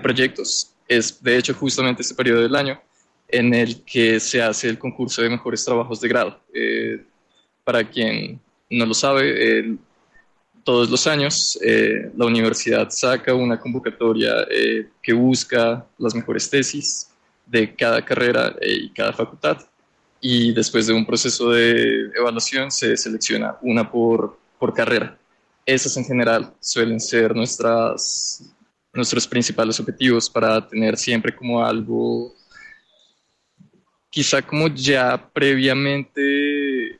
proyectos. Es de hecho justamente este periodo del año en el que se hace el concurso de mejores trabajos de grado. Para quien no lo sabe, todos los años la universidad saca una convocatoria que busca las mejores tesis de cada carrera y cada facultad, y después de un proceso de evaluación se selecciona una por carrera. Esas en general suelen ser nuestros principales objetivos, para tener siempre como algo quizá como ya previamente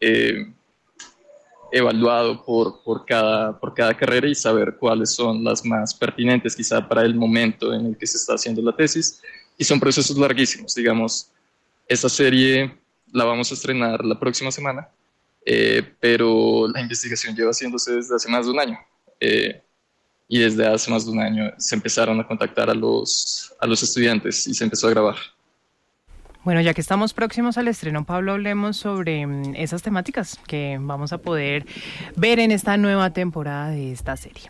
evaluado por cada carrera, y saber cuáles son las más pertinentes quizá para el momento en el que se está haciendo la tesis. Y son procesos larguísimos. Digamos, esta serie la vamos a estrenar la próxima semana, pero la investigación lleva haciéndose desde hace más de un año. Y desde hace más de un año se empezaron a contactar a los estudiantes y se empezó a grabar. Bueno, ya que estamos próximos al estreno, Pablo, hablemos sobre esas temáticas que vamos a poder ver en esta nueva temporada de esta serie.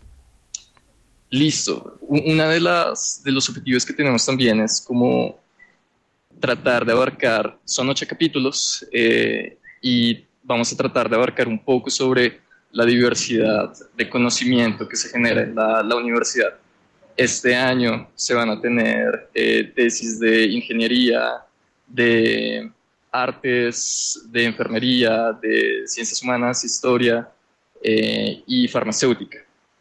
Listo. Una de los objetivos que tenemos también es como tratar de abarcar, son 8 capítulos, y vamos a tratar de abarcar un poco sobre la diversidad de conocimiento que se genera en la universidad. Este año se van a tener tesis de ingeniería, de artes, de enfermería, de ciencias humanas, historia y farmacéutica.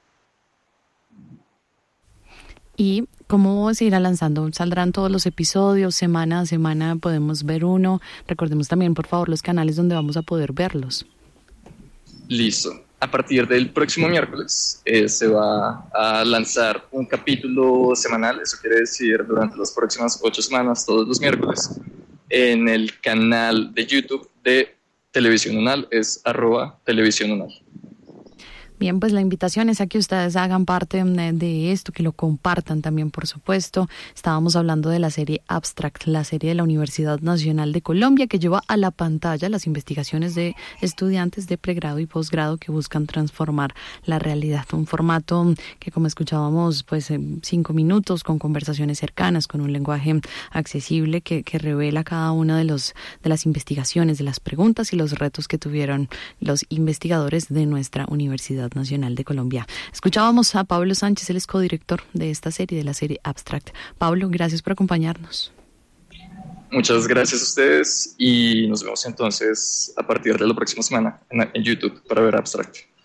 ¿Y cómo se irá lanzando? ¿Saldrán todos los episodios? ¿Semana a semana podemos ver uno? Recordemos también, por favor, los canales donde vamos a poder verlos. Listo. A partir del próximo miércoles se va a lanzar un capítulo semanal, eso quiere decir durante las próximas 8 semanas, todos los miércoles, en el canal de YouTube de Televisión UNAL, es @Televisión UNAL. Bien, pues la invitación es a que ustedes hagan parte de esto, que lo compartan también, por supuesto. Estábamos hablando de la serie Abstract, la serie de la Universidad Nacional de Colombia, que lleva a la pantalla las investigaciones de estudiantes de pregrado y posgrado que buscan transformar la realidad. Un formato que, como escuchábamos, pues en 5 minutos, con conversaciones cercanas, con un lenguaje accesible que revela cada una de las investigaciones, de las preguntas y los retos que tuvieron los investigadores de nuestra Universidad Nacional de Colombia. Escuchábamos a Pablo Sánchez, él es codirector de esta serie, de la serie Abstract. Pablo, gracias por acompañarnos. Muchas gracias a ustedes y nos vemos entonces a partir de la próxima semana en YouTube para ver Abstract.